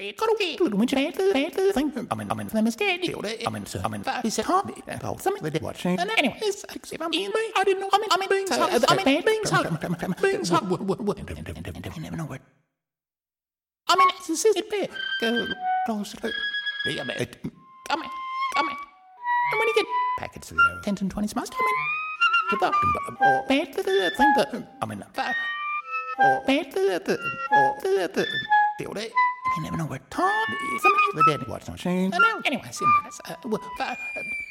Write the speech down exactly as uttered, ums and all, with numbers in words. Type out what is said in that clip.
it got away. Little witch bad, bad thing. I mean, I mean, them is dead. Killed it. I mean, so, I mean, he said, huh? Oh, something they did watching. And anyway, it's if I'm in me, I didn't know. I mean, I mean, beings. I mean, bad beings. Beings. You never know what. I mean, it's it big. Go closer. Yeah, man. Come in, come in. And when you get packets of the ten and twenty must come in. The bottom, or bad the thing that I mean, or bad the or the deal it. You never know what time. Somebody the dead watch machine. And now, anyway, see, uh,